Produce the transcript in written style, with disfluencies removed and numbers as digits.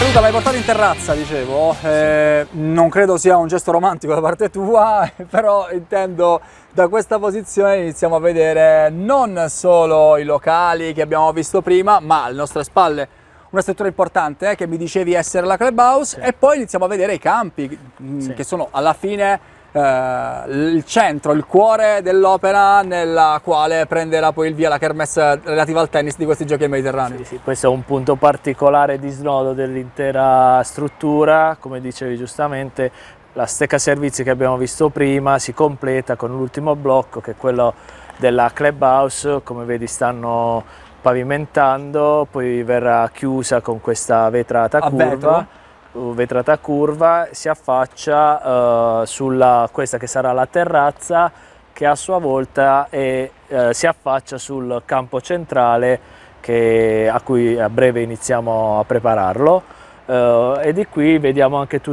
Luca, l'hai portato in terrazza, dicevo, non credo sia un gesto romantico da parte tua, però intendo da questa posizione iniziamo a vedere non solo i locali che abbiamo visto prima, ma alle nostre spalle una struttura importante che mi dicevi essere la Clubhouse, Sì. e poi iniziamo a vedere i campi, Sì. che sono alla fine il centro, il cuore dell'opera nella quale prenderà poi il via la kermesse relativa al tennis di questi giochi mediterranei. Sì, sì, questo è un punto particolare di snodo dell'intera struttura. Come dicevi giustamente, la stecca servizi che abbiamo visto prima si completa con l'ultimo blocco, che è quello della Clubhouse. Come vedi stanno pavimentando, poi verrà chiusa con questa vetrata curva, si affaccia sulla questa che sarà la terrazza, che a sua volta si affaccia sul campo centrale a cui a breve iniziamo a prepararlo, e di qui vediamo anche tutti